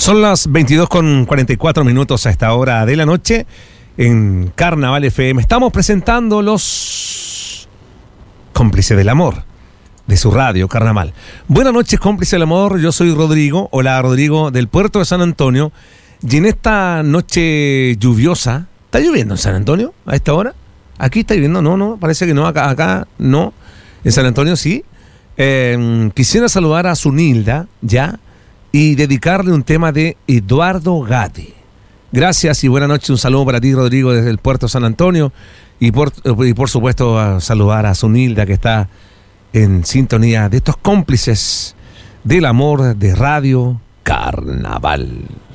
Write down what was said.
Son las 22:44 a esta hora de la noche en Carnaval FM. Estamos presentando los cómplices del amor de su radio Carnaval. Buenas noches, cómplices del amor. Yo soy Rodrigo. Hola, Rodrigo, del puerto de San Antonio. Y en esta noche lluviosa, ¿está lloviendo en San Antonio a esta hora? Aquí está lloviendo, no, parece que no, acá no. En San Antonio sí. Quisiera saludar a Zunilda, ya, y dedicarle un tema de Eduardo Gatti. Gracias y buenas noches. Un saludo para ti, Rodrigo, desde el puerto de San Antonio. Y por supuesto, a saludar a Zunilda, que está en sintonía de estos cómplices del amor de Radio Carnaval.